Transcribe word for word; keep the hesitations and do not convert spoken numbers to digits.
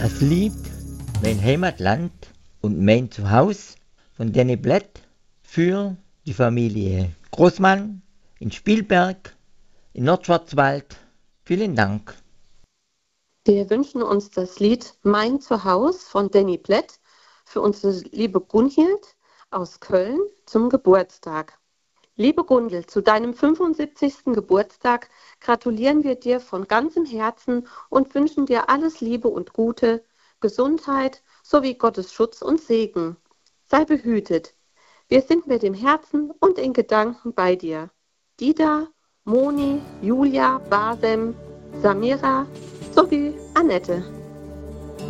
Das Lied Mein Heimatland und mein Zuhause von Danny Blatt für die Familie Großmann in Spielberg in Nordschwarzwald. Vielen Dank. Wir wünschen uns das Lied Mein Zuhause von Danny Blatt für unsere liebe Gunhild aus Köln zum Geburtstag. Liebe Gundel, zu deinem fünfundsiebzigsten Geburtstag gratulieren wir dir von ganzem Herzen und wünschen dir alles Liebe und Gute, Gesundheit sowie Gottes Schutz und Segen. Sei behütet. Wir sind mit dem Herzen und in Gedanken bei dir. Dida, Moni, Julia, Basem, Samira sowie Annette.